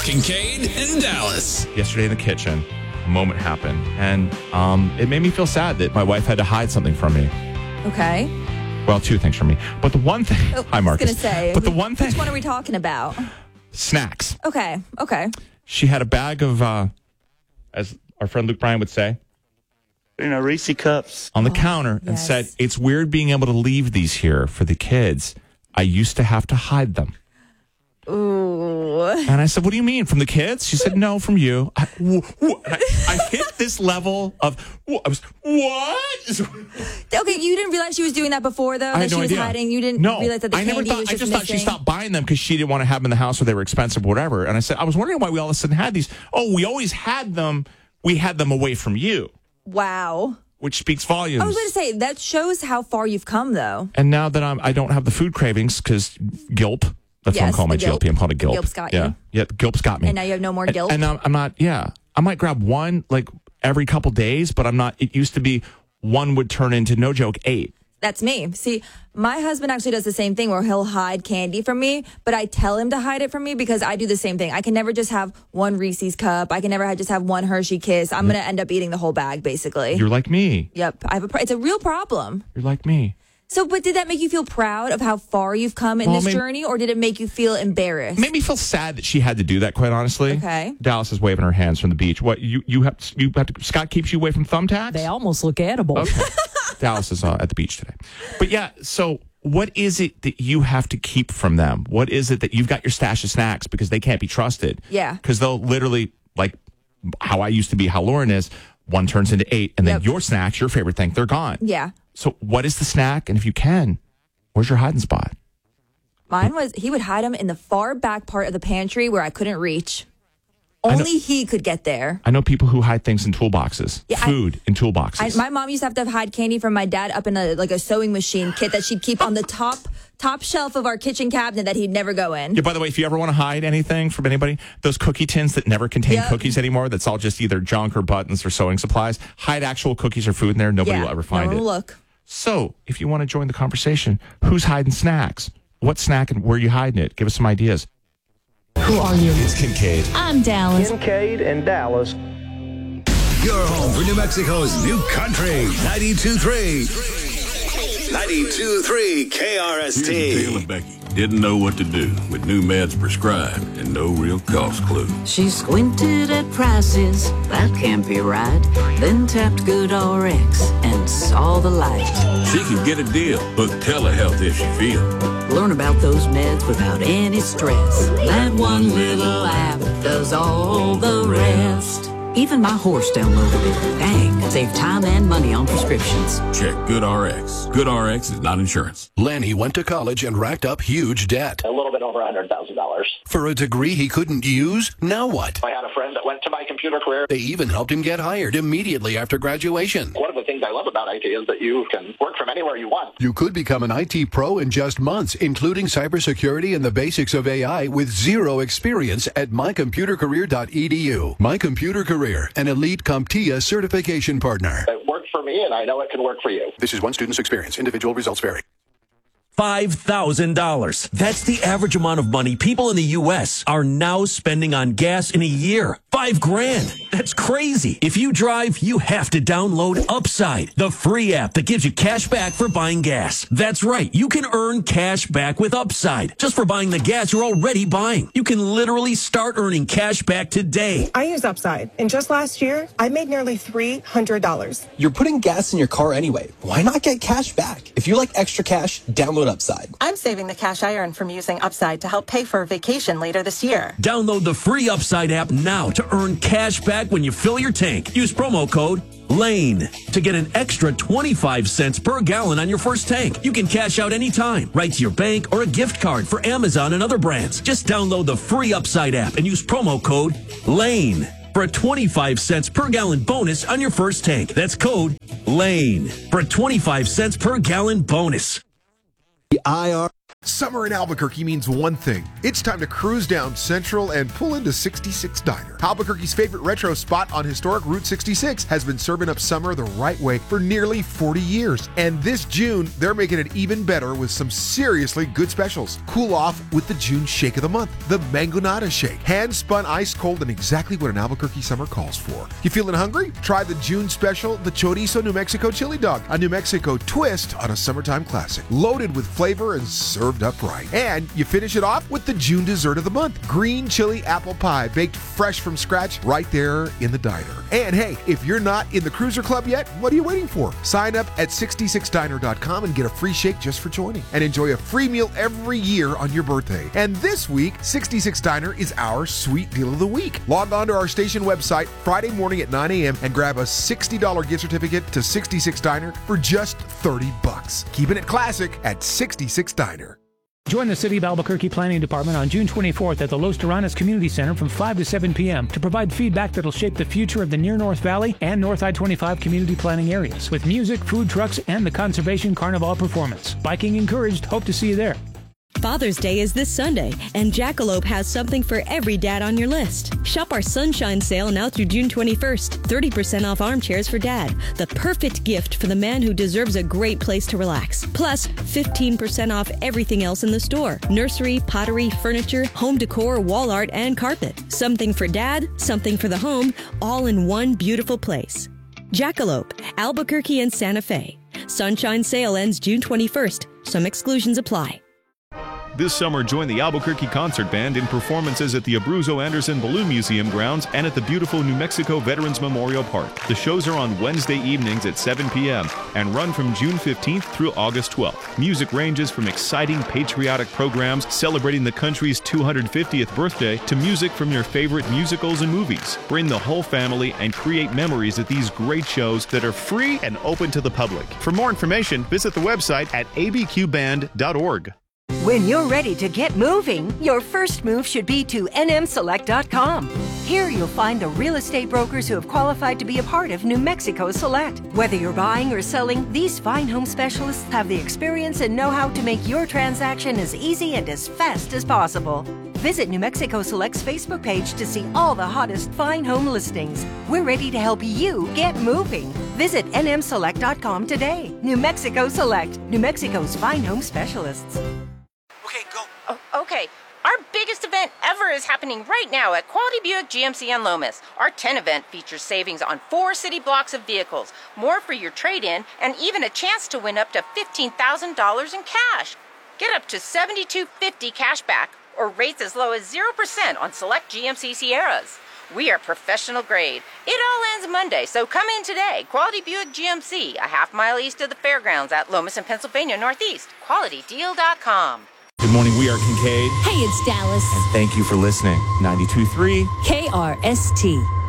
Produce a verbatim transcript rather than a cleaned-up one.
Kincaid and Dallas. Yesterday in the kitchen, a moment happened, and um, it made me feel sad that my wife had to hide something from me. Okay. Well, two things from me. But the one thing... Oh, hi, Marcus. I was going to say. But the one thing... Which one are we talking about? Snacks. Okay. Okay. She had a bag of, uh, as our friend Luke Bryan would say... You know, Reese cups. On the oh, counter and yes. said, it's weird being able to leave these here for the kids. I used to have to hide them. Ooh. And I said, what do you mean, from the kids? She said, no, from you. I, wh- wh- I, I hit this level of, wh- I was, what? Okay, you didn't realize she was doing that before, though? I That had she no was idea. hiding? You didn't no, realize that the I candy never thought, was I just just thought she missing? stopped buying them because she didn't want to have them in the house or they were expensive or whatever. And I said, I was wondering why we all of a sudden had these. Oh, we always had them. We had them away from you. Wow. Which speaks volumes. I was going to say, that shows how far you've come, though. And now that I'm, I don't have the food cravings because gulp. That's Yes, what I'm calling my the G L P. gulp. I'm calling it The gulp. gulp's got yeah. you. Yeah, the gulp's got me. And now you have no more And- guilt? And, I'm, I'm not, yeah. I might grab one, like, every couple days, but I'm not, it used to be one would turn into, no joke, eight. That's me. See, my husband actually does the same thing where he'll hide candy from me, but I tell him to hide it from me because I do the same thing. I can never just have one Reese's cup. I can never have, just have one Hershey Kiss. I'm going to end up eating the whole bag, basically. You're like me. Yep. I have a. Pro- it's a real problem. You're like me. So, but did that make you feel proud of how far you've come in Well, this I mean- journey, or did it make you feel embarrassed? It made me feel sad that she had to do that, quite honestly. Okay. Dallas is waving her hands from the beach. What, you, you have, you have to, Scott keeps you away from thumbtacks? They almost look edible. Okay. Dallas is uh, at the beach today. But yeah, so what is it that you have to keep from them? What is it that you've got your stash of snacks because they can't be trusted? Yeah. Because they'll literally, like how I used to be, how Lauren is, one turns into eight, and then Yep. your snacks, your favorite thing, they're gone. Yeah. So what is the snack? And if you can, where's your hiding spot? Mine was, he would hide them in the far back part of the pantry where I couldn't reach. I know- Only he could get there. I know people who hide things in toolboxes, Yeah, I- food in I, toolboxes. my mom used to have to hide candy from my dad up in a like a sewing machine kit that she'd keep on the top top shelf of our kitchen cabinet that he'd never go in. Yeah, by the way, if you ever want to hide anything from anybody, those cookie tins that never contain Yep. cookies anymore, that's all just either junk or buttons or sewing supplies, hide actual cookies or food in there. Nobody yeah, will ever find no one it. will look. So, if you want to join the conversation, who's hiding snacks? What snack and where are you hiding it? Give us some ideas. Who are you? It's Kincaid. I'm Dallas. Kincaid and Dallas. Your home for New Mexico's new country. ninety-two point three. ninety-two point three K R S Here's the T. tale of Becky. Didn't know what to do with new meds prescribed and no real cost clue. She squinted at prices, that can't be right. Then tapped GoodRx and saw the light. She can get a deal, book telehealth if she feels. Learn about those meds without any stress. That one little app does all the rest. Even my horse downloaded it. Dang, save time and money on prescriptions. Check GoodRx. GoodRx is not insurance. Lanny went to college and racked up huge debt. A little bit over one hundred thousand dollars. For a degree he couldn't use? Now what? I had a friend that went to my computer career. They even helped him get hired immediately after graduation. One of the things I love about I T is that you can work from anywhere you want. You could become an I T pro in just months, including cybersecurity and the basics of A I with zero experience at my computer career dot e d u. My Computer Career, an elite CompTIA certification partner. It worked for me, and I know it can work for you. This is one student's experience. Individual results vary. five thousand dollars. That's the average amount of money people in the U S are now spending on gas in a year. Five grand. That's crazy. If you drive, you have to download Upside, the free app that gives you cash back for buying gas. That's right. You can earn cash back with Upside just for buying the gas you're already buying. You can literally start earning cash back today. I use Upside, and just last year, I made nearly three hundred dollars. You're putting gas in your car anyway. Why not get cash back? If you like extra cash, download Upside. I'm saving the cash I earn from using Upside to help pay for a vacation later this year. Download the free Upside app now to earn cash back when you fill your tank. Use promo code LANE to get an extra twenty-five cents per gallon on your first tank. You can cash out anytime, right to your bank or a gift card for Amazon and other brands. Just download the free Upside app and use promo code LANE for a twenty-five cents per gallon bonus on your first tank. That's code LANE for a twenty-five cents per gallon bonus. The I R Summer in Albuquerque means one thing. It's time to cruise down Central and pull into sixty-six Diner. Albuquerque's favorite retro spot on historic Route sixty-six has been serving up summer the right way for nearly forty years. And this June, they're making it even better with some seriously good specials. Cool off with the June Shake of the Month, the Mangonada Shake. Hand-spun ice cold and exactly what an Albuquerque summer calls for. You feeling hungry? Try the June special, the Chorizo New Mexico Chili Dog, a New Mexico twist on a summertime classic. Loaded with flavor and served up right. And you finish it off with the June dessert of the month, green chili apple pie, baked fresh from scratch right there in the diner. And hey, if you're not in the Cruiser Club yet, what are you waiting for? Sign up at sixty-six diner dot com and get a free shake just for joining. And enjoy a free meal every year on your birthday. And this week, sixty-six Diner is our sweet deal of the week. Log on to our station website Friday morning at nine a.m. and grab a sixty dollars gift certificate to sixty-six Diner for just thirty bucks. Keeping it classic at sixty-six Diner. Join the City of Albuquerque Planning Department on June twenty-fourth at the Los Terranas Community Center from five to seven p.m. to provide feedback that'll shape the future of the Near North Valley and North I twenty-five community planning areas with music, food trucks, and the Conservation Carnival performance. Biking encouraged. Hope to see you there. Father's Day is this Sunday, and Jackalope has something for every dad on your list. Shop our Sunshine Sale now through June twenty-first. thirty percent off armchairs for dad. The perfect gift for the man who deserves a great place to relax. Plus, fifteen percent off everything else in the store. Nursery, pottery, furniture, home decor, wall art, and carpet. Something for dad, something for the home, all in one beautiful place. Jackalope, Albuquerque and Santa Fe. Sunshine Sale ends June twenty-first. Some exclusions apply. This summer, join the Albuquerque Concert Band in performances at the Abruzzo Anderson Balloon Museum grounds and at the beautiful New Mexico Veterans Memorial Park. The shows are on Wednesday evenings at seven p.m. and run from June fifteenth through August twelfth. Music ranges from exciting patriotic programs celebrating the country's two hundred fiftieth birthday to music from your favorite musicals and movies. Bring the whole family and create memories at these great shows that are free and open to the public. For more information, visit the website at a b q band dot org. When you're ready to get moving, your first move should be to N M select dot com. Here you'll find the real estate brokers who have qualified to be a part of New Mexico Select. Whether you're buying or selling, these fine home specialists have the experience and know-how to make your transaction as easy and as fast as possible. Visit New Mexico Select's Facebook page to see all the hottest fine home listings. We're ready to help you get moving. Visit N M select dot com today. New Mexico Select, New Mexico's fine home specialists. Oh, okay, our biggest event ever is happening right now at Quality Buick G M C on Lomas. Our ten event features savings on four city blocks of vehicles, more for your trade-in, and even a chance to win up to fifteen thousand dollars in cash. Get up to seventy-two fifty cash back or rates as low as zero percent on select G M C Sierras. We are professional grade. It all ends Monday, so come in today. Quality Buick G M C, a half mile east of the fairgrounds at Lomas and Pennsylvania Northeast. quality deal dot com. Good morning, we are Kincaid. Hey, it's Dallas. And thank you for listening. ninety-two point three K R S T.